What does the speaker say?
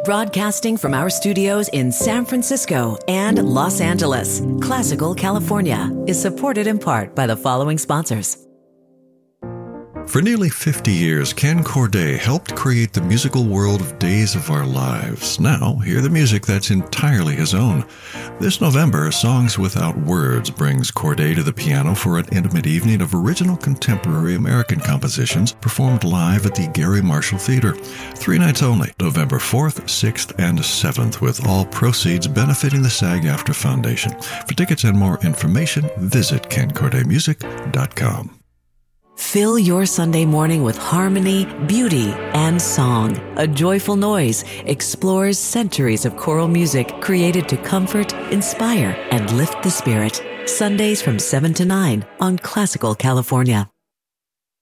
Broadcasting from our studios in San Francisco and Los Angeles, Classical California is supported in part by the following sponsors. For nearly 50 years, Ken Corday helped create the musical world of Days of Our Lives. Now, hear the music that's entirely his own. This November, Songs Without Words brings Corday to the piano for an intimate evening of original contemporary American compositions performed live at the Gary Marshall Theater. 3 nights only, November 4th, 6th, and 7th, with all proceeds benefiting the SAG-AFTRA Foundation. For tickets and more information, visit kencordaymusic.com. Fill your Sunday morning with harmony, beauty, and song. A Joyful Noise explores centuries of choral music created to comfort, inspire, and lift the spirit. Sundays from 7 to 9 on Classical California.